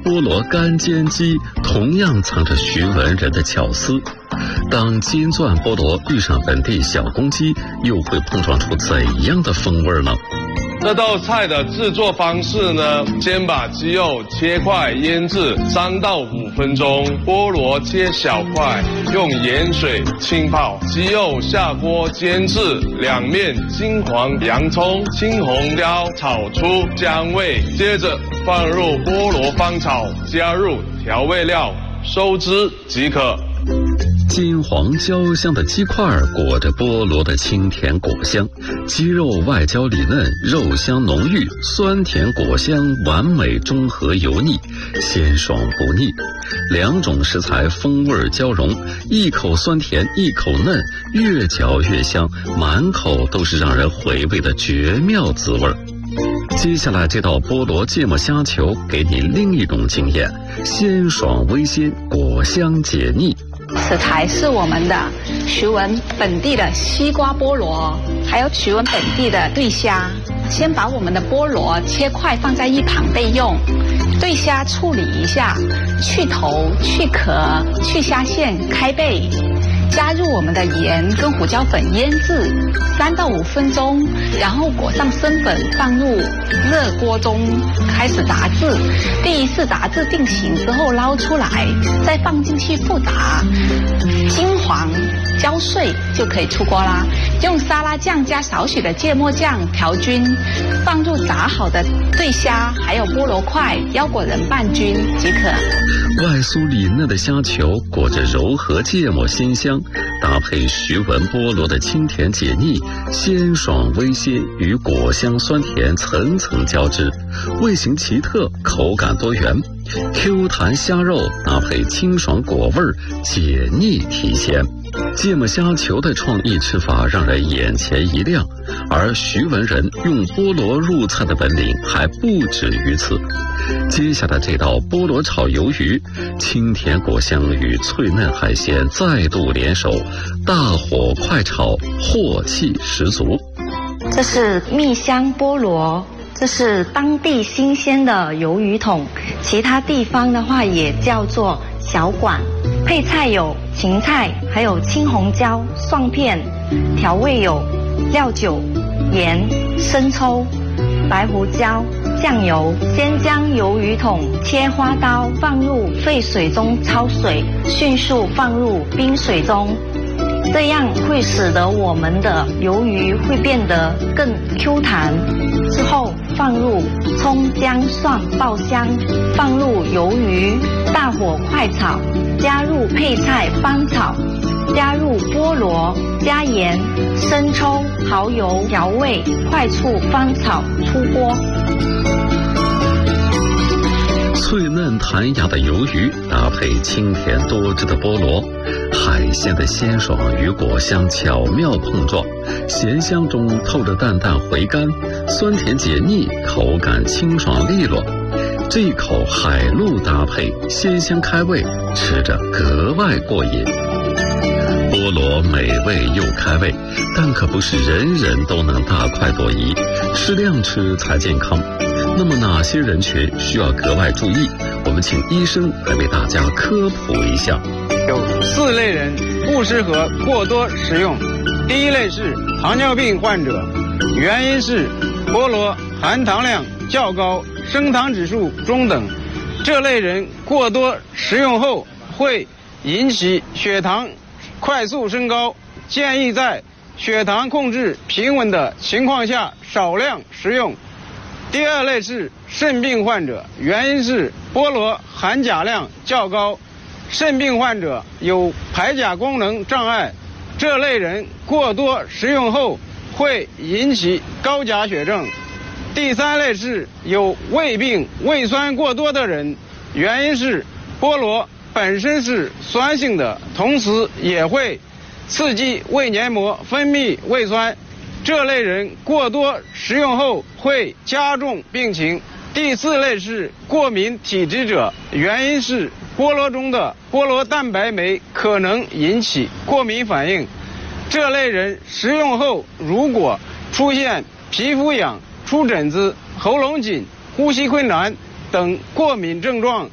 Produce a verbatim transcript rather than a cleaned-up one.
菠萝干煎鸡同样藏着徐闻人的巧思。当金钻菠萝遇上本地小公鸡，又会碰撞出怎样的风味呢？ 这道菜的制作方式呢，先把鸡肉切块腌制三到五分钟，菠萝切小块，用盐水浸泡，鸡肉下锅煎制，两面金黄，洋葱、青红椒炒出香味，接着放入菠萝翻炒，加入调味料，收汁即可。 金黄焦香的鸡块裹着菠萝的清甜果香，鸡肉外焦里嫩，肉香浓郁，酸甜果香完美中和油腻，鲜爽不腻。两种食材风味交融，一口酸甜，一口嫩，越嚼越香，满口都是让人回味的绝妙滋味。接下来这道菠萝芥末虾球给你另一种惊艳，鲜爽微鲜，果香解腻。 食材是我们的徐闻本地的西瓜菠萝，还有徐闻本地的对虾。先把我们的菠萝切块放在一旁备用，对虾处理一下，去头、去壳、去虾线，开背。加入我们的盐跟胡椒粉腌制三到五分钟，然后裹上生粉，放入热锅中开始炸制。第一次炸制定型之后捞出来，再放进去复炸，金黄焦碎就可以出锅啦。用沙拉酱加少许的芥末酱调均，放入炸好的对虾还有菠萝块，腰果仁拌均即可。 外酥里嫩的虾球裹着柔和芥末鲜香，搭配徐闻菠萝的清甜解腻，鲜爽微鲜与果香酸甜层层交织，味型奇特，口感多元。Q 弹虾肉搭配清爽果味，解腻提鲜。芥末虾球的创意吃法让人眼前一亮，而徐闻人用菠萝入菜的本领还不止于此。接下来这道菠萝炒鱿鱼，清甜果香与脆嫩海鲜再度联手，大火快炒，镬气十足。 这是蜜香菠萝，这是当地新鲜的鱿鱼筒，其他地方的话也叫做小管。配菜有芹菜，还有青红椒、蒜片，调味有料酒、盐、生抽、白胡椒、酱油。先将鱿鱼筒切花刀放入沸水中焯水，迅速放入冰水中，这样会使得我们的鱿鱼会变得更 Q 弹。之后放入葱姜蒜爆香，放入鱿鱼，大火快炒，加入配菜翻炒，加入菠萝，加盐、生抽、蚝油调味，快速翻炒出锅。 脆嫩弹牙的鱿鱼搭配清甜多汁的菠萝，海鲜的鲜爽与果香巧妙碰撞，咸香中透着淡淡回甘，酸甜解腻，口感清爽利落。这一口海陆搭配，鲜香开胃，吃着格外过瘾。菠萝美味又开胃，但可不是人人都能大快朵颐，适量吃才健康。那么哪些人群需要格外注意？我们请医生来为大家科普一下。 有四类人不适合过多食用。第一类是糖尿病患者，原因是菠萝含糖量较高，升糖指数中等，这类人过多食用后会引起血糖快速升高，建议在血糖控制平稳的情况下少量食用。第二类是肾病患者，原因是菠萝含钾量较高，肾病患者有排钾功能障碍，这类人过多食用后会引起高钾血症。第三类是有胃病、胃酸过多的人，原因是菠萝本身是酸性的，同时也会刺激胃黏膜分泌胃酸，这类人过多食用后会加重病情。第四类是过敏体质者，原因是菠萝中的菠萝蛋白酶可能引起过敏反应，这类人食用后如果出现皮肤痒、出疹子、喉咙紧、呼吸困难等过敏症状，